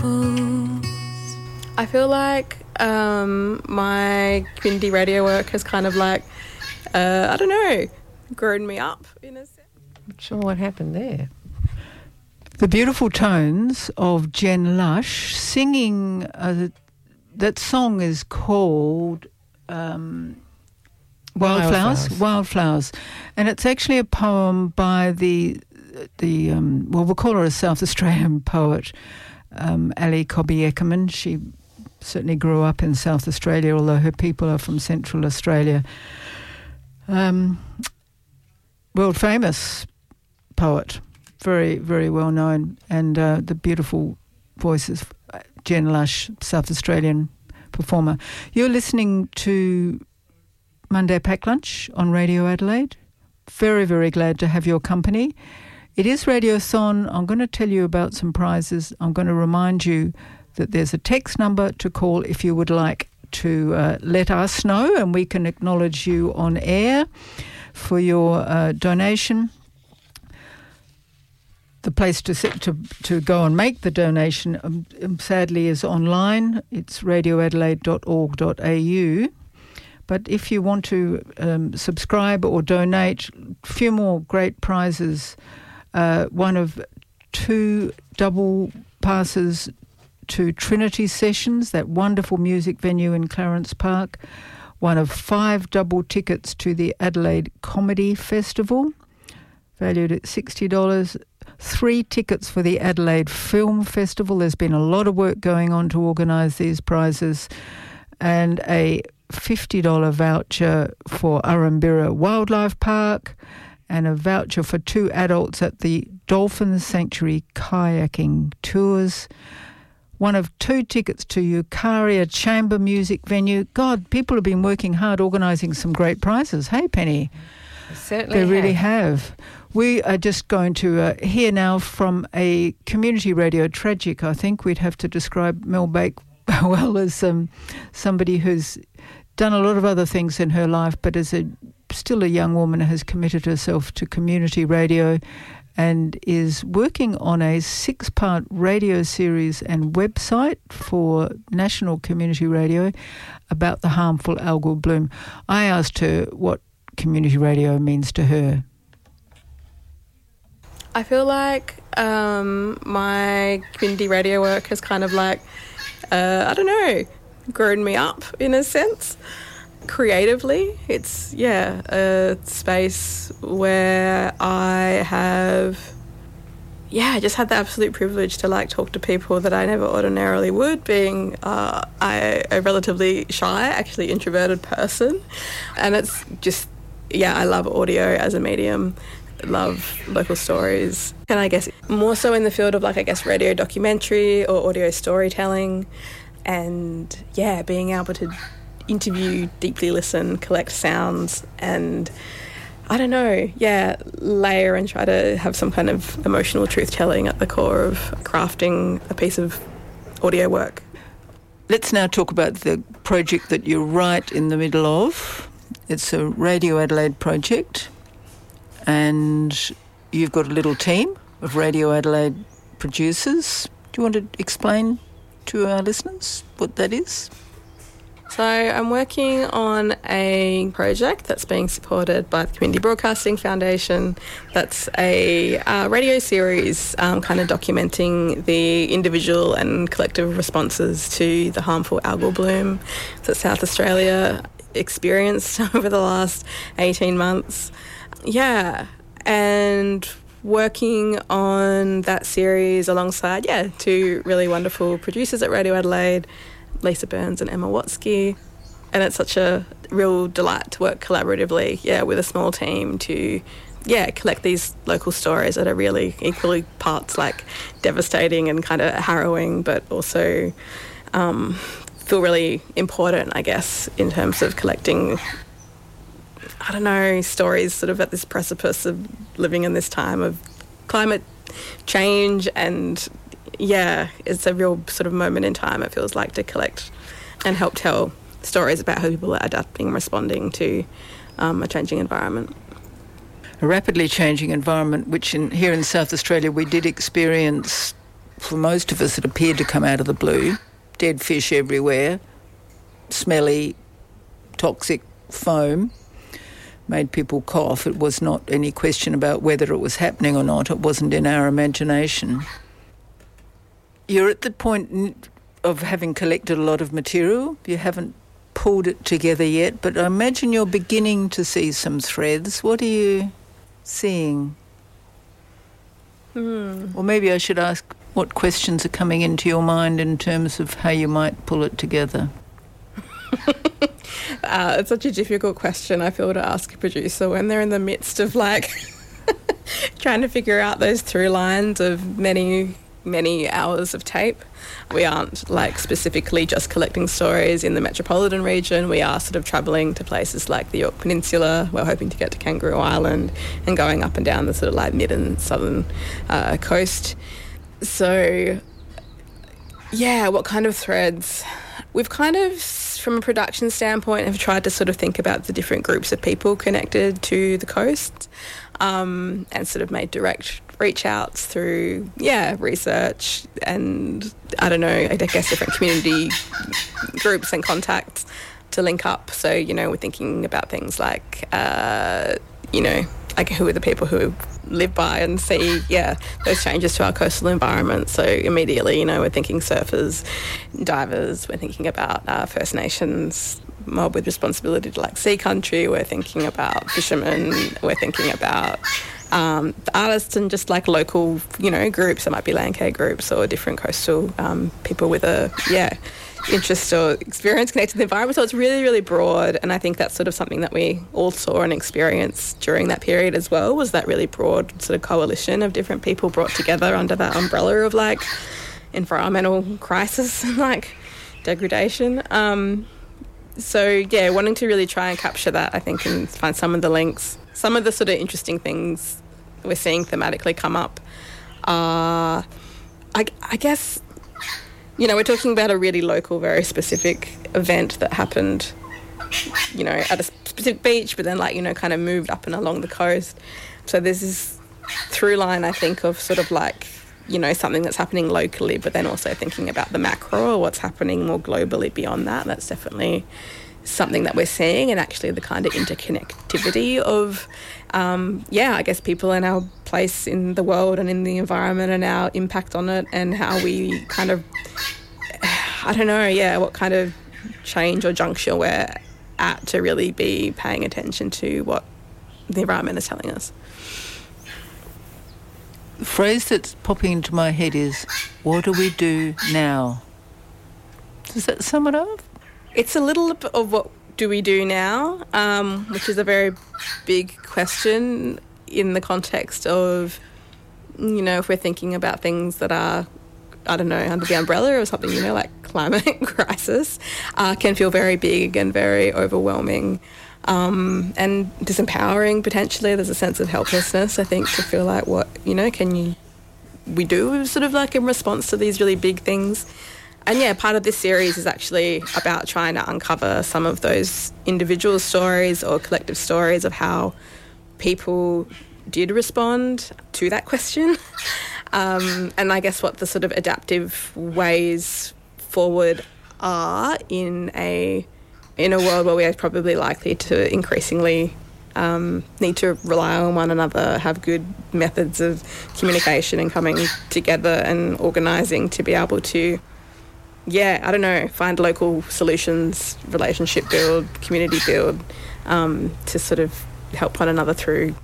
I feel like my community radio work has kind of like, I don't know, grown me up in a sense. Not sure what happened there. The beautiful tones of Jen Lush singing, that song is called Wildflowers. And it's actually a poem by we'll call her a South Australian poet, Ali Cobby Eckermann. She certainly grew up in South Australia, although her people are from Central Australia. World famous poet, very, very well known, and the beautiful voices, Jen Lush, South Australian performer. You're listening to Monday Pack Lunch on Radio Adelaide. Very, very glad to have your company. It is Radiothon. I'm going to tell you about some prizes. I'm going to remind you that there's a text number to call if you would like to let us know, and we can acknowledge you on air for your donation. The place to go and make the donation, sadly, is online. It's radioadelaide.org.au. But if you want to subscribe or donate, a few more great prizes. One of 2 double passes to Trinity Sessions, that wonderful music venue in Clarence Park. One of 5 double tickets to the Adelaide Comedy Festival, valued at $60. 3 tickets for the Adelaide Film Festival. There's been a lot of work going on to organise these prizes. And a $50 voucher for Arambira Wildlife Park, and a voucher for 2 adults at the Dolphin Sanctuary kayaking tours. One of 2 tickets to Eucharia Chamber Music Venue. God, people have been working hard organising some great prizes. Hey, Penny? Certainly they really have. We are just going to hear now from a community radio tragic. I think we'd have to describe Mel Bake well as somebody who's done a lot of other things in her life, but as still a young woman has committed herself to community radio and is working on a 6-part radio series and website for National Community Radio about the harmful algal bloom. I asked her what community radio means to her. I feel like my community radio work has kind of like, I don't know, grown me up in a sense. Creatively, it's a space where I have just had the absolute privilege to like talk to people that I never ordinarily would, being a relatively shy, actually introverted person. And it's just I love audio as a medium, love local stories, and I guess more so in the field of radio documentary or audio storytelling, and being able to interview, deeply listen, collect sounds, and I don't know, layer and try to have some kind of emotional truth-telling at the core of crafting a piece of audio work. Let's now talk about the project that you're right in the middle of. It's a Radio Adelaide project, and you've got a little team of Radio Adelaide producers. Do you want to explain to our listeners what that is? So I'm working on a project that's being supported by the Community Broadcasting Foundation. That's a radio series kind of documenting the individual and collective responses to the harmful algal bloom that South Australia experienced over the last 18 months. And working on that series alongside, 2 really wonderful producers at Radio Adelaide, Lisa Burns and Emma Watsky, and it's such a real delight to work collaboratively, with a small team to, collect these local stories that are really equally parts like devastating and kind of harrowing, but also feel really important, I guess, in terms of collecting, I don't know, stories sort of at this precipice of living in this time of climate change, and it's a real sort of moment in time, it feels like, to collect and help tell stories about how people are adapting and responding to a changing environment. A rapidly changing environment, which here in South Australia we did experience for most of us, it appeared to come out of the blue. Dead fish everywhere, smelly, toxic foam, made people cough. It was not any question about whether it was happening or not. It wasn't in our imagination. You're at the point of having collected a lot of material. You haven't pulled it together yet, but I imagine you're beginning to see some threads. What are you seeing? Or maybe I should ask what questions are coming into your mind in terms of how you might pull it together. It's such a difficult question, I feel, to ask a producer when they're in the midst of like trying to figure out those through lines of many hours of tape. We aren't like specifically just collecting stories in the metropolitan region. We are sort of travelling to places like the York Peninsula. We're hoping to get to Kangaroo Island and going up and down the sort of like mid and southern coast. So, yeah, what kind of threads? We've kind of, from a production standpoint, have tried to sort of think about the different groups of people connected to the coast, and sort of made direct reach outs through, research and, I don't know, I guess different community groups and contacts to link up. So, you know, we're thinking about things like, like who are the people who live by and see, those changes to our coastal environment. So immediately, you know, we're thinking surfers, divers, we're thinking about First Nations mob with responsibility to like sea country, we're thinking about fishermen, we're thinking about artists and just like local, you know, groups. There might be land care groups or different coastal people with a, interest or experience connected to the environment. So it's really, really broad, and I think that's sort of something that we all saw and experienced during that period as well, was that really broad sort of coalition of different people brought together under that umbrella of like environmental crisis and like degradation. So wanting to really try and capture that, I think, and find some of the links. Some of the sort of interesting things we're seeing thematically come up are, I guess, you know, we're talking about a really local, very specific event that happened, you know, at a specific beach, but then like, you know, kind of moved up and along the coast. So there's this through line, I think, of sort of like, you know, something that's happening locally, but then also thinking about the macro or what's happening more globally beyond that. That's definitely something that we're seeing, and actually the kind of interconnectivity of, I guess, people and our place in the world and in the environment and our impact on it, and how we kind of, I don't know, what kind of change or juncture we're at to really be paying attention to what the environment is telling us. The phrase that's popping into my head is, what do we do now? Does that sum it up? It's a little bit of what do we do now, which is a very big question in the context of, you know, if we're thinking about things that are, I don't know, under the umbrella of something, you know, like climate crisis, can feel very big and very overwhelming, and disempowering potentially. There's a sense of helplessness, I think, to feel like, what, you know, we do sort of like in response to these really big things. And part of this series is actually about trying to uncover some of those individual stories or collective stories of how people did respond to that question. And I guess what the sort of adaptive ways forward are in a world where we are probably likely to increasingly need to rely on one another, have good methods of communication and coming together and organising to be able to, find local solutions, relationship build, community build, to sort of help one another through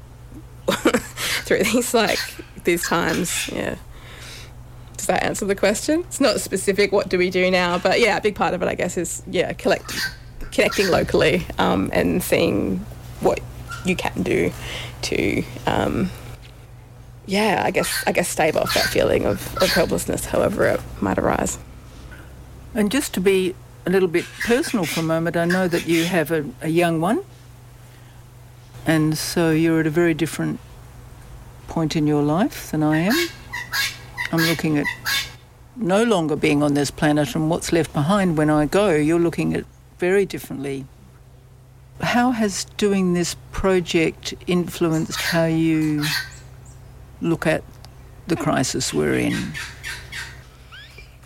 these times. Yeah. Does that answer the question? It's not specific, what do we do now? But a big part of it, I guess, is connecting locally, and seeing what you can do to I guess stave off that feeling of helplessness, however it might arise. And just to be a little bit personal for a moment, I know that you have a young one, and so you're at a very different point in your life than I am. I'm looking at no longer being on this planet and what's left behind when I go. You're looking at very differently. How has doing this project influenced how you look at the crisis we're in?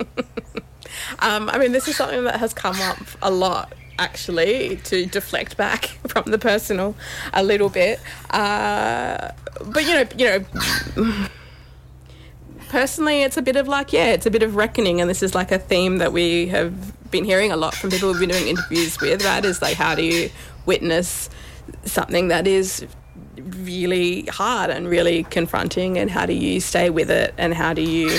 I mean, this is something that has come up a lot, actually, to deflect back from the personal a little bit. But, you know, personally, it's a bit of like, it's a bit of reckoning, and this is like a theme that we have been hearing a lot from people we've been doing interviews with, right? Is like, how do you witness something that is really hard and really confronting, and how do you stay with it, and how do you,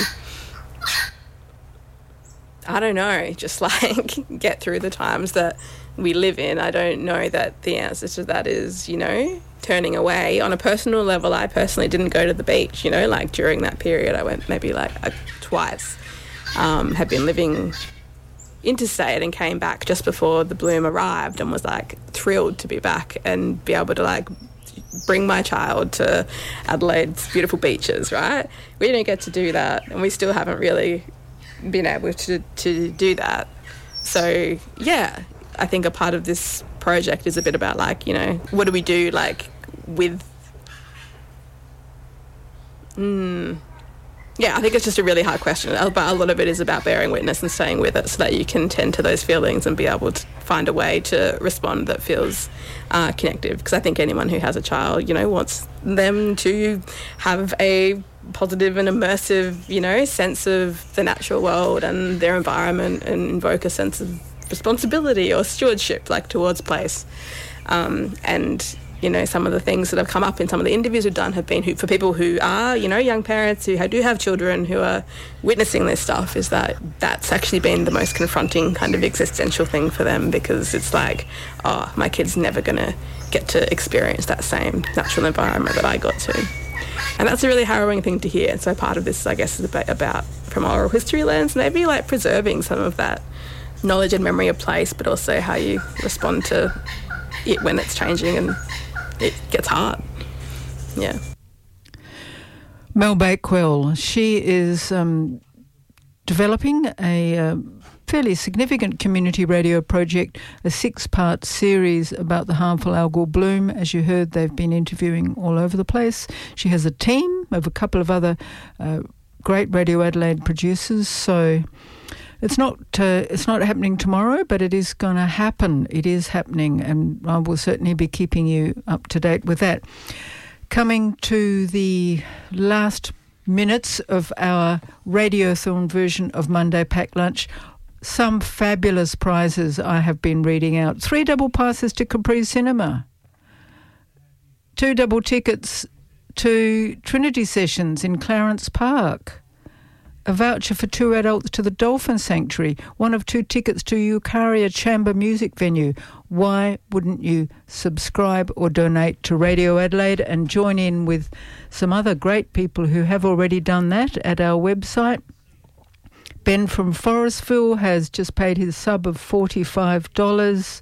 I don't know, just like get through the times that we live in. I don't know that the answer to that is, you know, turning away. On a personal level, I personally didn't go to the beach, you know, like during that period I went maybe like twice. Had been living interstate and came back just before the bloom arrived, and was like thrilled to be back and be able to like bring my child to Adelaide's beautiful beaches, right? We didn't get to do that, and we still haven't really been able to do that. So yeah, I think a part of this project is a bit about like, you know, what do we do like with I think it's just a really hard question, but a lot of it is about bearing witness and staying with it so that you can tend to those feelings and be able to find a way to respond that feels connective. Because I think anyone who has a child, you know, wants them to have a positive and immersive, you know, sense of the natural world and their environment, and invoke a sense of responsibility or stewardship like towards place. And you know, some of the things that have come up in some of the interviews we've done have been for people who are, you know, young parents who do have children who are witnessing this stuff, is that that's actually been the most confronting kind of existential thing for them, because it's like, oh, my kid's never going to get to experience that same natural environment that I got to. And that's a really harrowing thing to hear. So part of this, I guess, is about, from oral history lens, maybe like preserving some of that knowledge and memory of place, but also how you respond to it when it's changing and it gets hard. Yeah. Mel Bakewell, she is developing a fairly significant community radio project, a 6-part series about the harmful algal bloom. As you heard, they've been interviewing all over the place. She has a team of a couple of other great Radio Adelaide producers, so it's not happening tomorrow, but it is going to happen. It is happening, and I will certainly be keeping you up to date with that. Coming to the last minutes of our Radiothon version of Monday Pack Lunch, some fabulous prizes I have been reading out. 3 double passes to Capri Cinema, 2 double tickets to Trinity Sessions in Clarence Park, a voucher for 2 adults to the Dolphin Sanctuary, 1 of 2 tickets to Eucharia Chamber Music Venue. Why wouldn't you subscribe or donate to Radio Adelaide and join in with some other great people who have already done that at our website? Ben from Forestville has just paid his sub of $45.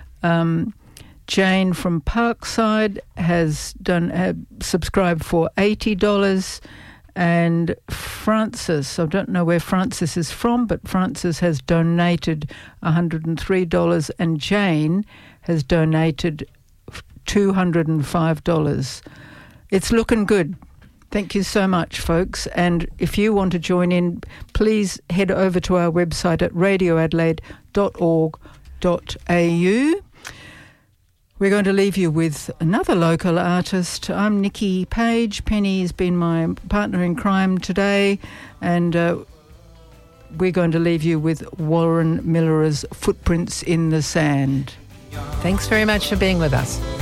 Jane from Parkside has subscribed for $80. And Francis, I don't know where Francis is from, but Francis has donated $103, and Jane has donated $205. It's looking good. Thank you so much, folks. And if you want to join in, please head over to our website at radioadelaide.org.au. We're going to leave you with another local artist. I'm Nikki Page. Penny's been my partner in crime today, and we're going to leave you with Warren Miller's Footprints in the Sand. Thanks very much for being with us.